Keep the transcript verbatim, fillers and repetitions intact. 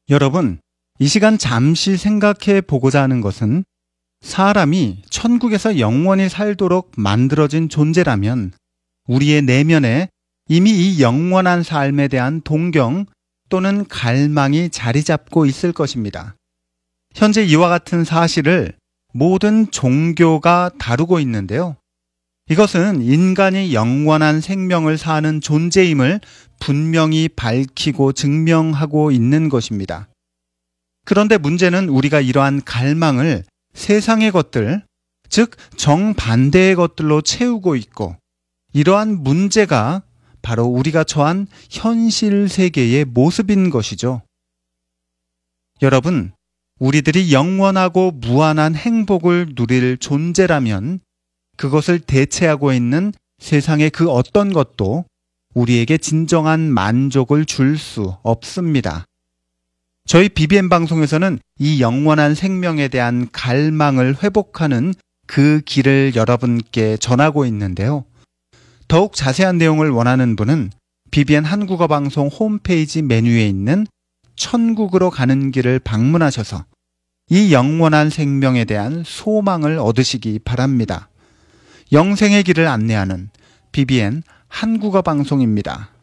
여러분, 이 시간 잠시 생각해 보고자 하는 것은 사람이 천국에서 영원히 살도록 만들어진 존재라면 우리의 내면에 이미 이 영원한 삶에 대한 동경 또는 갈망이 자리 잡고 있을 것입니다. 현재 이와 같은 사실을 모든 종교가 다루고 있는데요. 이것은 인간이 영원한 생명을 사는 존재임을 분명히 밝히고 증명하고 있는 것입니다. 그런데 문제는 우리가 이러한 갈망을 세상의 것들, 즉 정반대의 것들로 채우고 있고, 이러한 문제가 바로 우리가 처한 현실 세계의 모습인 것이죠. 여러분, 우리들이 영원하고 무한한 행복을 누릴 존재라면 그것을 대체하고 있는 세상의 그 어떤 것도 우리에게 진정한 만족을 줄 수 없습니다. 저희 비비엠 방송에서는 이 영원한 생명에 대한 갈망을 회복하는 그 길을 여러분께 전하고 있는데요. 더욱 자세한 내용을 원하는 분은 비비엔 한국어 방송 홈페이지 메뉴에 있는 천국으로 가는 길을 방문하셔서 이 영원한 생명에 대한 소망을 얻으시기 바랍니다. 영생의 길을 안내하는 비비엔 한국어 방송입니다.